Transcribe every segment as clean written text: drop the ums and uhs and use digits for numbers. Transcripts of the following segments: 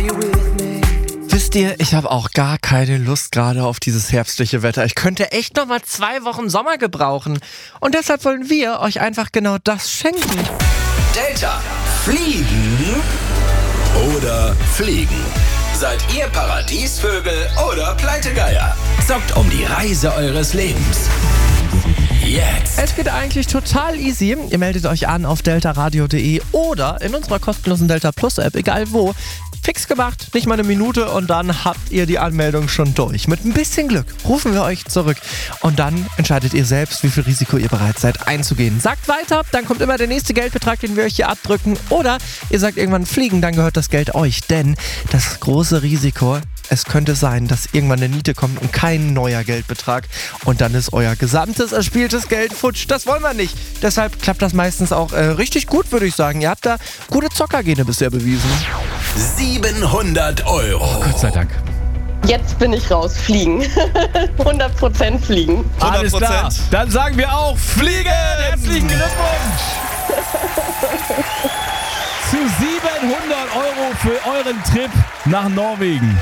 Wisst ihr, ich habe auch gar keine Lust gerade auf dieses herbstliche Wetter. Ich könnte echt noch mal 2 Wochen Sommer gebrauchen. Und deshalb wollen wir euch einfach genau das schenken. Delta, fliegen oder fliegen? Seid ihr Paradiesvögel oder Pleitegeier? Zockt um die Reise eures Lebens. Jetzt. Es geht eigentlich total easy. Ihr meldet euch an auf deltaradio.de oder in unserer kostenlosen Delta Plus App, egal wo. Fix gemacht, nicht mal eine Minute und dann habt ihr die Anmeldung schon durch. Mit ein bisschen Glück rufen wir euch zurück und dann entscheidet ihr selbst, wie viel Risiko ihr bereit seid einzugehen. Sagt weiter, dann kommt immer der nächste Geldbetrag, den wir euch hier abdrücken, oder ihr sagt irgendwann fliegen, dann gehört das Geld euch. Denn das große Risiko, es könnte sein, dass irgendwann eine Niete kommt und kein neuer Geldbetrag und dann ist euer gesamtes erspieltes Geld futsch. Das wollen wir nicht. Deshalb klappt das meistens auch richtig gut, würde ich sagen. Ihr habt da gute Zockergene bisher bewiesen. 700 Euro. Oh, Gott sei Dank. Jetzt bin ich raus. Fliegen. 100% fliegen. 100%. Alles klar. Dann sagen wir auch fliegen. Herzlichen Glückwunsch. Zu 700 Euro für euren Trip nach Norwegen.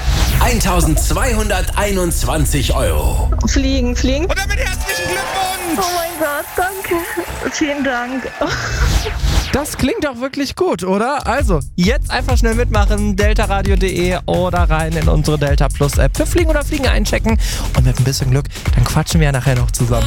1221 Euro. Fliegen. Und damit herzlichen Glückwunsch. Oh mein Gott, danke. Vielen Dank. Das klingt doch wirklich gut, oder? Also, jetzt einfach schnell mitmachen, deltaradio.de oder rein in unsere Delta Plus App für Fliegen oder Fliegen einchecken. Und mit ein bisschen Glück, dann quatschen wir ja nachher noch zusammen.